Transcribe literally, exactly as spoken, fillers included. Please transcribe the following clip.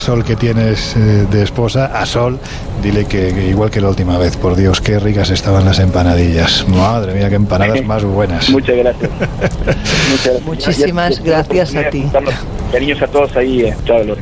Sol que tienes eh, de esposa, a Sol, dile que, que igual que la última vez, por Dios, qué ricas estaban las empanadillas. Madre mía, qué empanadas más buenas. Muchas gracias. Muchas gracias. Muchísimas ya, ya, gracias ya, a ti. Cariños a todos ahí. Eh. Chao, Lore.